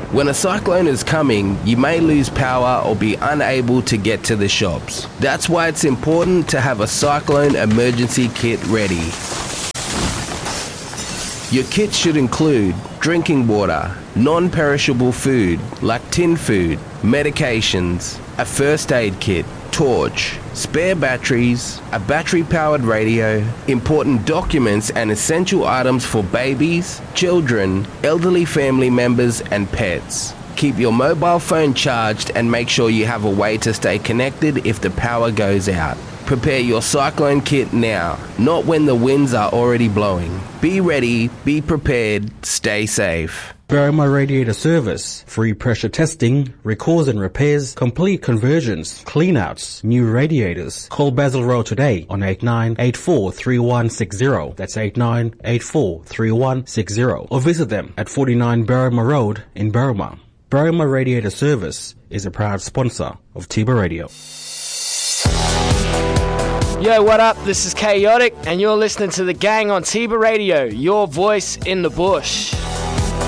When a cyclone is coming, you may lose power or be unable to get to the shops. That's why it's important to have a cyclone emergency kit ready. Your kit should include drinking water, non-perishable food like tin food, medications, a first aid kit, torch, spare batteries, a battery-powered radio, important documents and essential items for babies, children, elderly family members and pets. Keep your mobile phone charged and make sure you have a way to stay connected if the power goes out. Prepare your cyclone kit now, not when the winds are already blowing. Be ready, be prepared, stay safe. Berrima Radiator Service. Free pressure testing, recalls and repairs, complete conversions, cleanouts, new radiators. Call Basil Road today on 89843160. That's 89843160. Or visit them at 49 Berrima Road in Berrima. Berrima Radiator Service is a proud sponsor of Tiba Radio. Yo, what up? This is Chaotic, and you're listening to The Gang on Tiba Radio, your voice in the bush.